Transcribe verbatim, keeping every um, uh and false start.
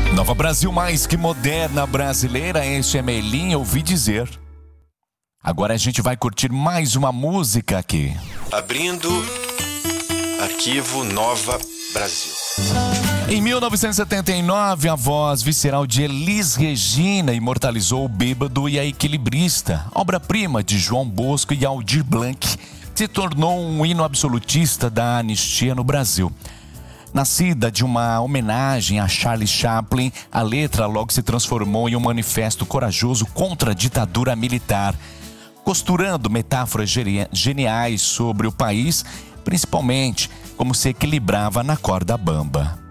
Nova Brasil mais que moderna brasileira, este é Melim, ouvi dizer. Agora a gente vai curtir mais uma música aqui. Abrindo arquivo Nova Brasil. Em mil novecentos e setenta e nove, a voz visceral de Elis Regina imortalizou O Bêbado e a Equilibrista, obra-prima de João Bosco e Aldir Blanc, que se tornou um hino absolutista da anistia no Brasil. Nascida de uma homenagem a Charles Chaplin, a letra logo se transformou em um manifesto corajoso contra a ditadura militar, costurando metáforas geniais sobre o país, principalmente como se equilibrava na corda bamba.